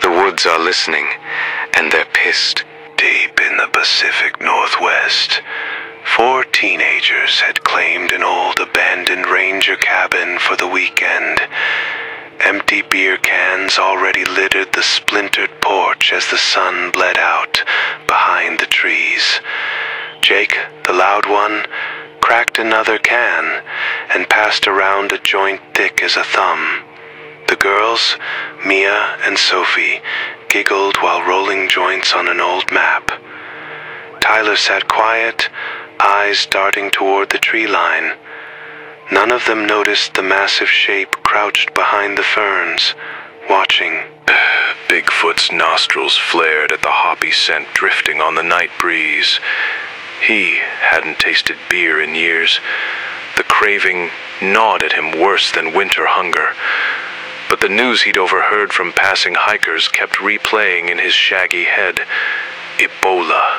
The woods are listening, and they're pissed. Deep in the Pacific Northwest, 4 teenagers had claimed an old abandoned ranger cabin for the weekend. Empty beer cans already littered the splintered porch as the sun bled out behind the trees. Jake, the loud one, cracked another can and passed around a joint thick as a thumb. The girls, Mia and Sophie, giggled while rolling joints on an old map. Tyler sat quiet, eyes darting toward the tree line. None of them noticed the massive shape crouched behind the ferns, watching. Bigfoot's nostrils flared at the hoppy scent drifting on the night breeze. He hadn't tasted beer in years. The craving gnawed at him worse than winter hunger. But the news he'd overheard from passing hikers kept replaying in his shaggy head. Ebola.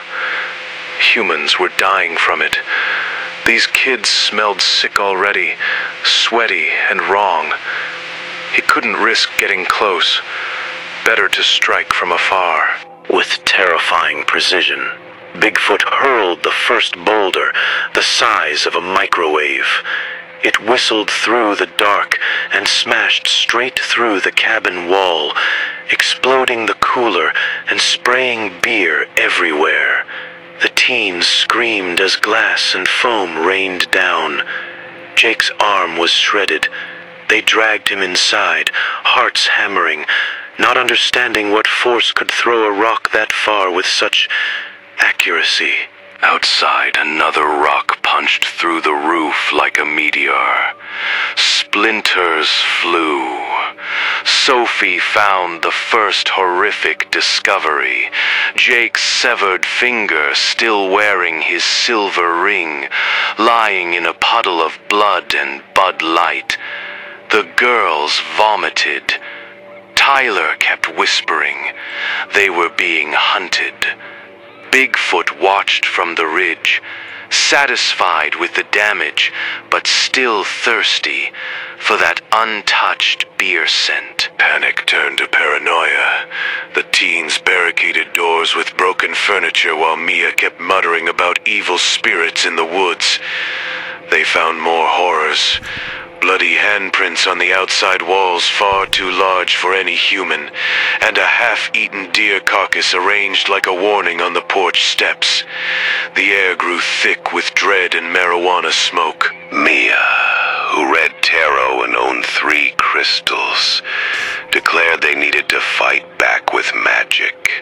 Humans were dying from it. These kids smelled sick already, sweaty and wrong. He couldn't risk getting close. Better to strike from afar. With terrifying precision, Bigfoot hurled the first boulder, the size of a microwave. It whistled through the dark and smashed straight through the cabin wall, exploding the cooler and spraying beer everywhere. The teens screamed as glass and foam rained down. Jake's arm was shredded. They dragged him inside, hearts hammering, not understanding what force could throw a rock that far with such accuracy. Outside, another rock punched through the roof like a meteor. Splinters flew. Sophie found the first horrific discovery. Jake's severed finger still wearing his silver ring, lying in a puddle of blood and Bud Light. The girls vomited. Tyler kept whispering. They were being hunted. Bigfoot watched from the ridge, satisfied with the damage, but still thirsty for that untouched beer scent. Panic turned to paranoia. The teens barricaded doors with broken furniture while Mia kept muttering about evil spirits in the woods. They found more horrors. Bloody handprints on the outside walls far too large for any human, and a half-eaten deer carcass arranged like a warning on the porch steps. The air grew thick with dread and marijuana smoke. Mia, who read tarot and owned 3 crystals, declared they needed to fight back with magic.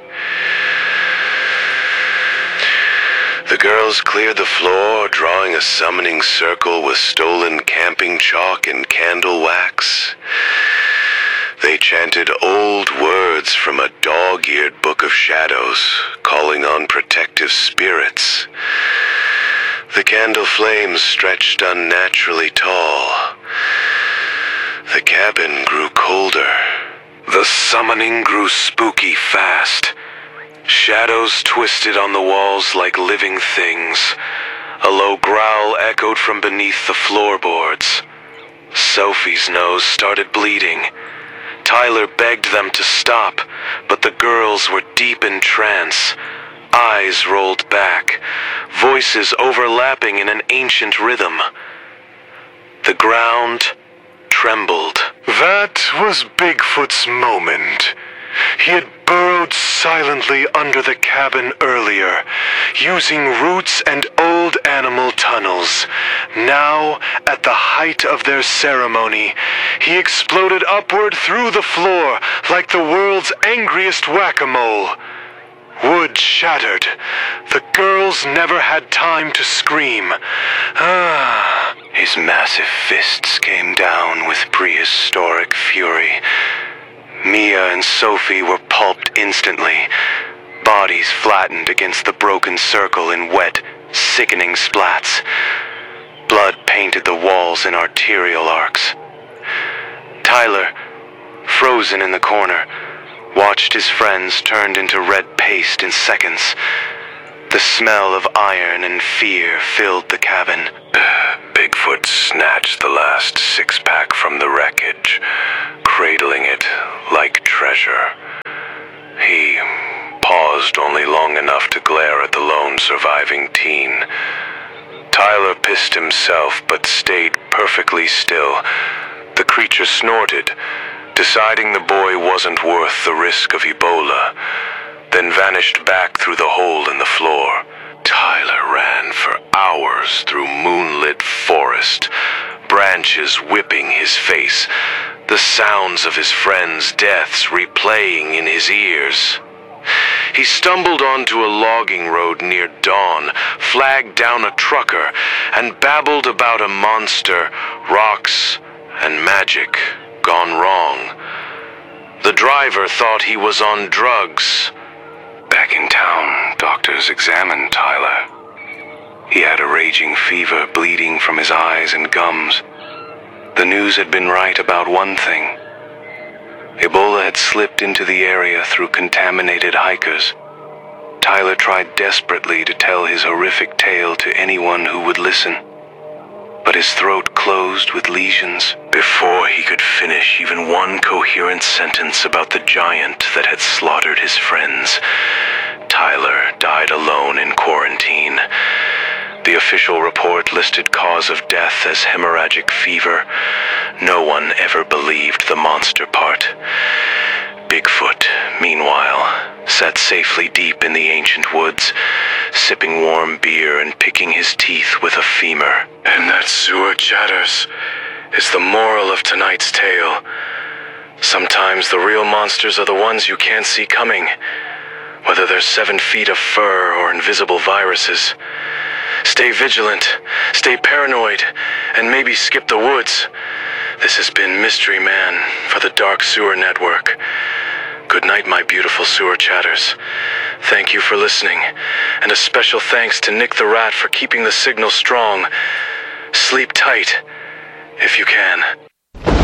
The girls cleared the floor, drawing a summoning circle with stolen camping chalk and candle wax. They chanted old words from a dog-eared book of shadows, calling on protective spirits. The candle flames stretched unnaturally tall. The cabin grew colder. The summoning grew spooky fast. Shadows twisted on the walls like living things. A low growl echoed from beneath the floorboards. Sophie's nose started bleeding. Tyler begged them to stop, but the girls were deep in trance. Eyes rolled back, voices overlapping in an ancient rhythm. The ground trembled. That was Bigfoot's moment. He had burrowed silently under the cabin earlier, using roots and old animal tunnels. Now, at the height of their ceremony, he exploded upward through the floor like the world's angriest whack-a-mole. Wood shattered. The girls never had time to scream. His massive fists came down with prehistoric fury. Mia and Sophie were pulped instantly, bodies flattened against the broken circle in wet, sickening splats. Blood painted the walls in arterial arcs. Tyler, frozen in the corner, watched his friends turned into red paste in seconds. The smell of iron and fear filled the cabin. Bigfoot snatched the last 6-pack from the wreckage, cradling it like treasure. He paused only long enough to glare at the lone surviving teen. Tyler pissed himself, but stayed perfectly still. The creature snorted, deciding the boy wasn't worth the risk of Ebola, then vanished back through the hole in the floor. Tyler ran for hours through moonlit forest, branches whipping his face, the sounds of his friends' deaths replaying in his ears. He stumbled onto a logging road near dawn, flagged down a trucker, and babbled about a monster, rocks, and magic gone wrong. The driver thought he was on drugs. Back in town, doctors examined Tyler. He had a raging fever, bleeding from his eyes and gums. The news had been right about one thing. Ebola had slipped into the area through contaminated hikers. Tyler tried desperately to tell his horrific tale to anyone who would listen, but his throat closed with lesions before he could finish even one coherent sentence about the giant that had slaughtered his friends. Tyler died alone in quarantine. The official report listed cause of death as hemorrhagic fever. No one ever believed the monster part. Bigfoot, meanwhile, sat safely deep in the ancient woods, sipping warm beer and picking his teeth with a femur. And that sewer chatters is the moral of tonight's tale. Sometimes the real monsters are the ones you can't see coming, whether they're 7 feet of fur or invisible viruses. Stay vigilant, stay paranoid, and maybe skip the woods. This has been Mystery Man for the Dark Sewer Network. Good night, my beautiful sewer chatters. Thank you for listening, and a special thanks to Nick the Rat for keeping the signal strong. Sleep tight, if you can.